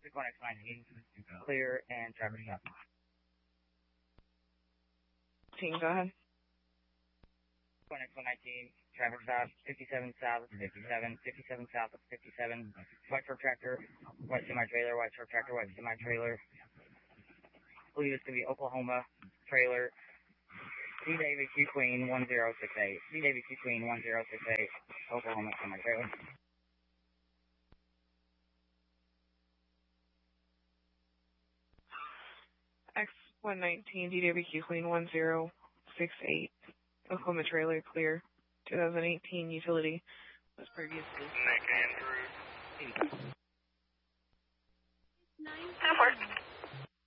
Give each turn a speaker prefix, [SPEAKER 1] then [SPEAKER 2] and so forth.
[SPEAKER 1] 61X19, clear and traveling up.
[SPEAKER 2] Team, go ahead.
[SPEAKER 1] 61X19, traffic south, 57 south of 57, 57 south of 57, white truck tractor, white semi-trailer, white truck tractor, white semi-trailer. I believe it's going to be Oklahoma trailer. C David Q Queen 1068. C David Q Queen 1068, Oklahoma semi-trailer.
[SPEAKER 2] X119, DWQ Queen 1068, Oklahoma trailer, clear. 2018 utility was previously.
[SPEAKER 3] Nick Andrews. 10-4.